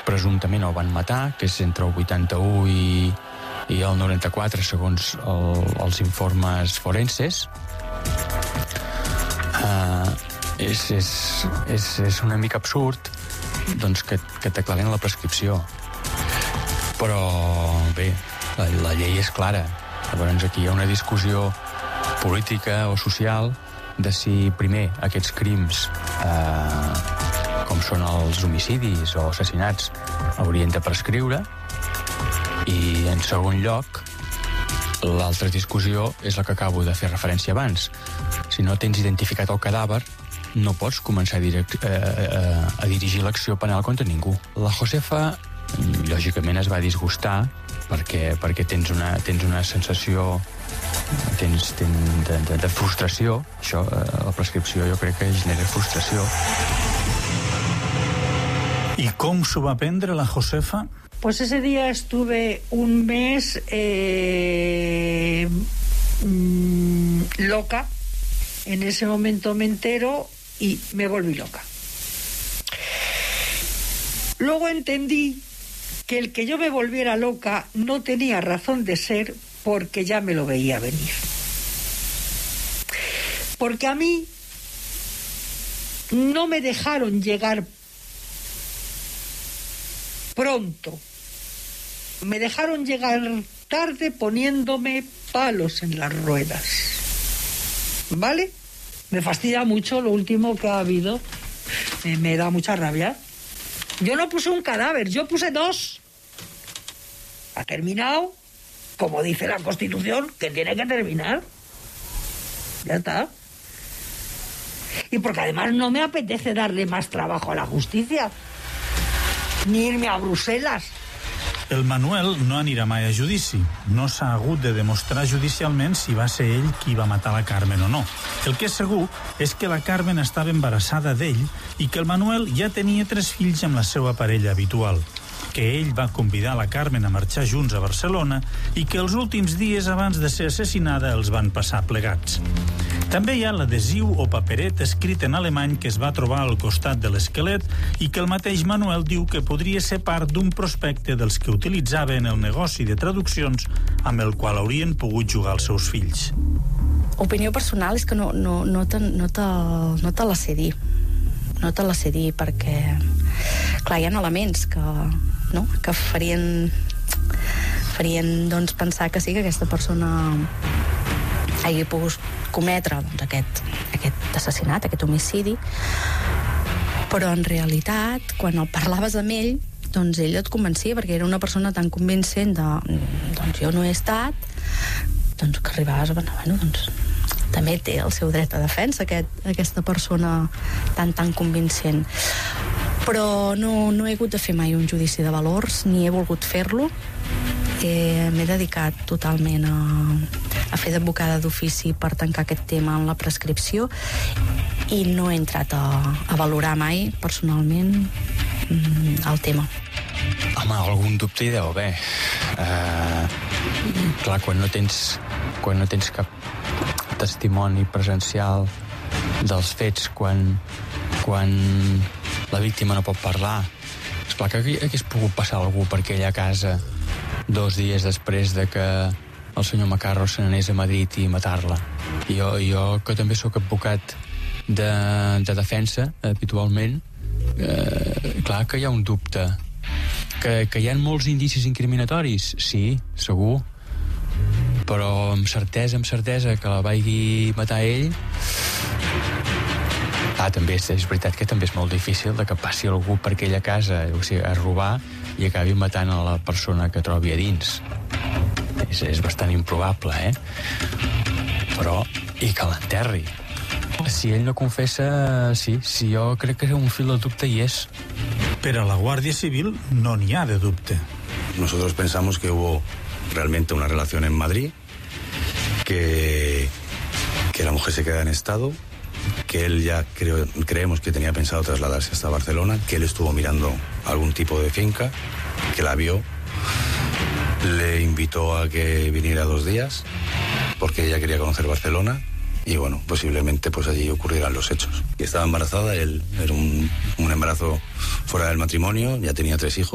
presumptament el van matar, que és entre el 81 i el 94, segons els informes forenses. És una mica absurd doncs, que t'aclarin la prescripció. Però bé, la llei és clara. Llavors aquí hi ha una discussió política o social de si primer aquests crims com són els homicidis o assassinats haurien de prescriure, i en segon lloc l'altra discussió és la que acabo de fer referència abans. Si no tens identificat el cadàver, no pots començar a dirigir l'acció penal contra ningú. La Josefa lògicament es va disgustar perquè tens una sensació de frustració. Això, la prescripció, jo crec que genera frustració. ¿Y cómo se va a prendre la Josefa? Pues ese día estuve un mes loca. En ese momento me entero y me volví loca. Luego entendí que el que yo me volviera loca no tenía razón de ser, porque ya me lo veía venir. Porque a mí no me dejaron llegar pronto. Me dejaron llegar tarde poniéndome palos en las ruedas. ¿Vale? Me fastidia mucho lo último que ha habido. Me da mucha rabia. Yo no puse un cadáver, yo puse 2. Ha terminado, como dice la Constitución, que tiene que terminar. Ya está. Y porque además no me apetece darle más trabajo a la justicia, ni irme a Bruselas. El Manuel no anirà mai a judici. No s'ha hagut de demostrar judicialment si va ser ell qui va matar la Carmen o no. El que és segur és que la Carmen estava embarassada d'ell i que el Manuel ja tenia 3 fills amb la seva parella habitual, que ell va convidar la Carmen a marxar junts a Barcelona i que els últims dies abans de ser assassinada els van passar plegats. També hi ha l'adhesiu o paperet escrit en alemany que es va trobar al costat de l'esquelet i que el mateix Manuel diu que podria ser part d'un prospecte dels que utilitzava en el negoci de traduccions amb el qual haurien pogut jugar els seus fills. Opinió personal és que no te la sé dir. No te la sé dir perquè, clar, hi ha elements que farien doncs, pensar que sí, que aquesta persona hagi pogut cometre doncs, aquest assassinat, aquest homicidi, però en realitat quan el parlaves amb ell, doncs ell et convencia, perquè era una persona tan convincent de doncs jo no he estat, doncs que arribaves a pensar, bueno, doncs també té el seu dret a defensa aquesta persona tan convincent. Però no he hagut de fer mai un judici de valors, ni he volgut fer-lo. M'he dedicat totalment a fer d'advocada d'ofici per tancar aquest tema en la prescripció i no he entrat a valorar mai personalment el tema. Home, algun dubte hi deu haver. Clar, quan no tens cap testimoni presencial dels fets, quan la víctima no pot parlar, esclar que hagués pogut passar algú per aquella casa 2 dies després de que el senyor Macarro se n'anés a Madrid i matar-la. Jo que també sóc advocat de defensa habitualment, clar que hi ha un dubte. Que hi ha molts indicis incriminatoris, sí, segur, però amb certesa que la vagi matar ell. També és veritat que també és molt difícil de que passi algú per aquella casa, o sigui, a robar i acabi matant a la persona que trobi a dins. És bastant improbable, Però, i que l'enterri. Si ell no confessa, sí, jo crec que un fil de dubte hi és. Per a la Guàrdia Civil no n'hi ha de dubte. Nosotros pensamos que hubo realmente una relación en Madrid, que la mujer se queda en estado, que él ya creemos que tenía pensado trasladarse hasta Barcelona, que él estuvo mirando algún tipo de finca, que la vio, le invitó a que viniera 2 días, porque ella quería conocer Barcelona, y bueno, posiblemente pues allí ocurrieran los hechos. Y estaba embarazada, él era un embarazo fuera del matrimonio, ya tenía 3 hijos.